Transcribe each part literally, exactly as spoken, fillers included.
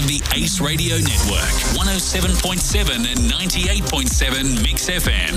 of the Ace Radio Network. one oh seven point seven and ninety-eight point seven Mix F M.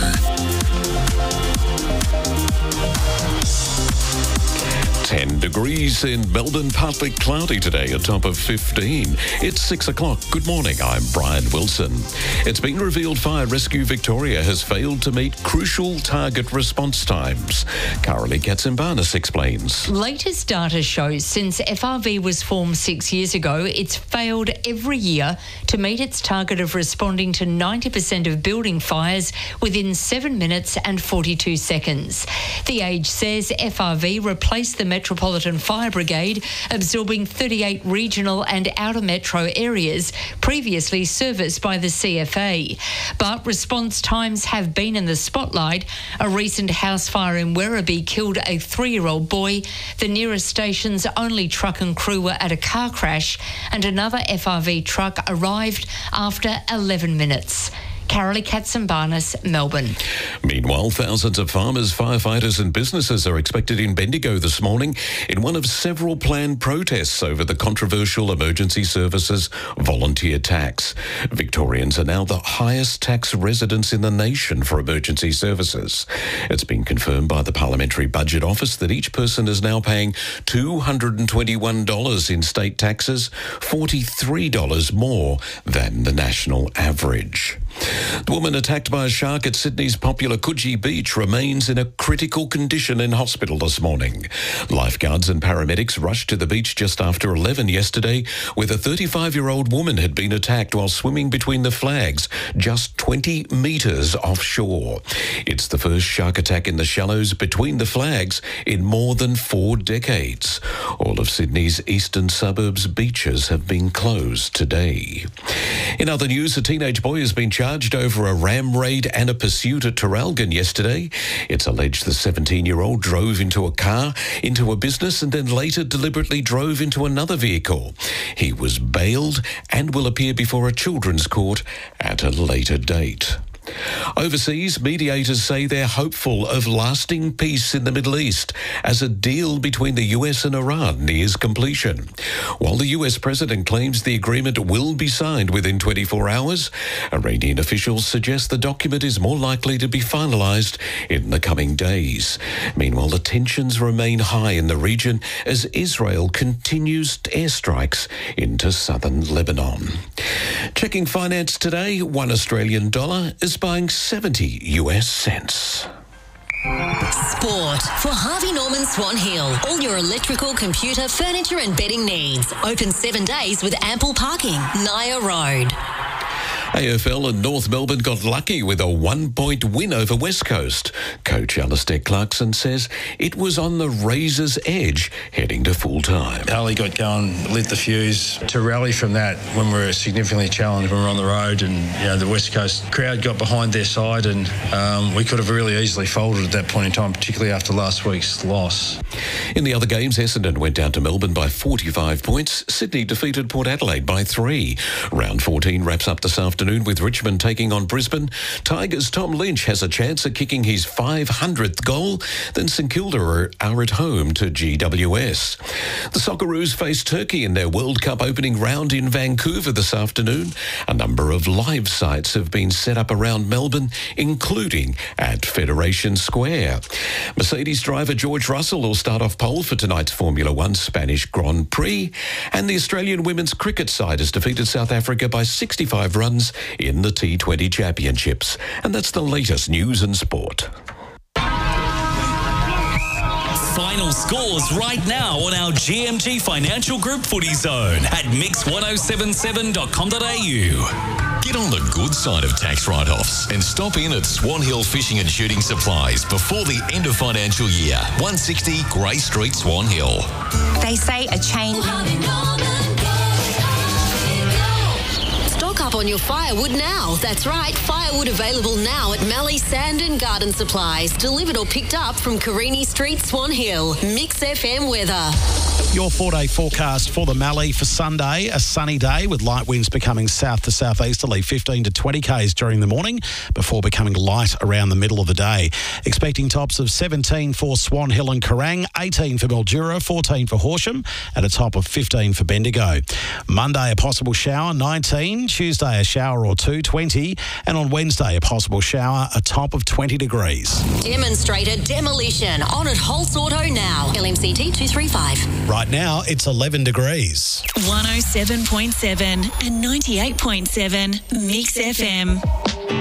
ten degrees in Melbourne, partly cloudy today, a top of fifteen. It's six o'clock. Good morning, I'm Brian Wilson. It's been revealed Fire Rescue Victoria has failed to meet crucial target response times. Carolee Katsimbanis explains. Latest data shows since F R V was formed six years ago, it's failed every year to meet its target of responding to ninety percent of building fires within seven minutes and forty-two seconds. The Age says F R V replaced the Metropolitan Fire Brigade, absorbing thirty-eight regional and outer metro areas previously serviced by the C F A. But response times have been in the spotlight. A recent house fire in Werribee killed a three-year-old boy. The nearest station's only truck and crew were at a car crash, and another F R V truck arrived after eleven minutes. Carolee Katsimbanis, Melbourne. Meanwhile, thousands of farmers, firefighters and businesses are expected in Bendigo this morning in one of several planned protests over the controversial emergency services volunteer tax. Victorians are now the highest tax residents in the nation for emergency services. It's been confirmed by the Parliamentary Budget Office that each person is now paying two hundred twenty-one dollars in state taxes, forty-three dollars more than the national average. The woman attacked by a shark at Sydney's popular Coogee Beach remains in a critical condition in hospital this morning. Lifeguards and paramedics rushed to the beach just after eleven yesterday, where the thirty-five-year-old woman had been attacked while swimming between the flags just twenty metres offshore. It's the first shark attack in the shallows between the flags in more than four decades. All of Sydney's eastern suburbs' beaches have been closed today. In other news, a teenage boy has been charged over a ram raid and a pursuit at Traralgon yesterday. It's alleged the seventeen-year-old drove into a car, into a business, and then later deliberately drove into another vehicle. He was bailed and will appear before a children's court at a later date. Overseas, mediators say they're hopeful of lasting peace in the Middle East as a deal between the U S and Iran nears completion. While the U S president claims the agreement will be signed within twenty-four hours, Iranian officials suggest the document is more likely to be finalised in the coming days. Meanwhile, the tensions remain high in the region as Israel continues airstrikes into southern Lebanon. Checking finance today, one Australian dollar is buying seventy U S cents. Sport for Harvey Norman Swan Hill. All your electrical, computer, furniture and bedding needs. Open seven days with ample parking. Naya Road. A F L and North Melbourne got lucky with a one-point win over West Coast. Coach Alistair Clarkson says it was on the razor's edge heading to full-time. Harley got going, lit the fuse. To rally from that when we were significantly challenged when we were on the road and you know, the West Coast crowd got behind their side and um, we could have really easily folded at that point in time, particularly after last week's loss. In the other games, Essendon went down to Melbourne by forty-five points. Sydney defeated Port Adelaide by three. Round fourteen wraps up this afternoon with Richmond taking on Brisbane. Tigers' Tom Lynch has a chance at kicking his five hundredth goal. Then St Kilda are, are at home to G W S. The Socceroos face Turkey in their World Cup opening round in Vancouver this afternoon. A number of live sites have been set up around Melbourne, including at Federation Square. Mercedes driver George Russell will start off pole for tonight's Formula One Spanish Grand Prix. And the Australian women's cricket side has defeated South Africa by sixty-five runs in the T twenty Championships. And that's the latest news and sport. Final scores right now on our G M T Financial Group Footy Zone at mix one oh seven seven dot com dot a u. Get on the good side of tax write-offs and stop in at Swan Hill Fishing and Shooting Supplies before the end of financial year. one sixty Grey Street, Swan Hill. They say a change... Stock up on your firewood now. That's right, firewood available now at Mallee Sand and Garden Supplies. Delivered or picked up from Carini Street, Swan Hill. Mix F M weather. Your four-day forecast for the Mallee for Sunday, a sunny day with light winds becoming south to southeasterly, fifteen to twenty kays during the morning before becoming light around the middle of the day. Expecting tops of seventeen for Swan Hill and Kerrang, eighteen for Mildura, fourteen for Horsham, and a top of fifteen for Bendigo. Monday, a possible shower, nineteen. Tuesday, a shower or two, twenty. And on Wednesday, a possible shower, a top of twenty degrees. Demonstrator demolition on at Holtz Auto now. L M C T two three five. Right now, it's eleven degrees. one oh seven point seven and ninety-eight point seven Mix F M.